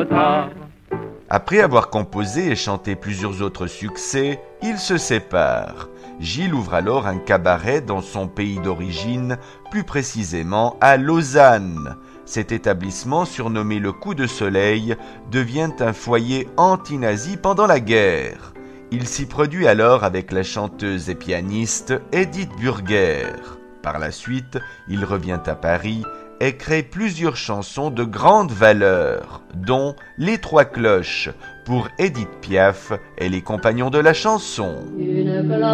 pas. Après avoir composé et chanté plusieurs autres succès, ils se séparent. Gilles ouvre alors un cabaret dans son pays d'origine, plus précisément à Lausanne. Cet établissement, surnommé le Coup de Soleil, devient un foyer anti-nazi pendant la guerre. Il s'y produit alors avec la chanteuse et pianiste Edith Burger. Par la suite, il revient à Paris et crée plusieurs chansons de grande valeur, dont Les Trois Cloches pour Édith Piaf et les Compagnons de la chanson.